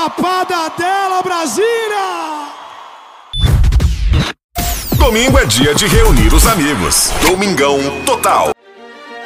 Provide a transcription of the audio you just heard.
Chapada dela, Brasília! Domingo é dia de reunir os amigos. Domingão Total.